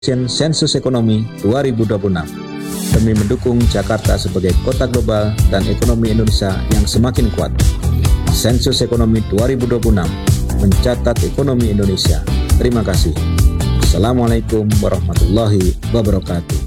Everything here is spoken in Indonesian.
Sensus Ekonomi 2026 demi mendukung Jakarta sebagai kota global dan ekonomi Indonesia yang semakin kuat. Sensus Ekonomi 2026 mencatat ekonomi Indonesia. Terima kasih. Assalamualaikum warahmatullahi wabarakatuh.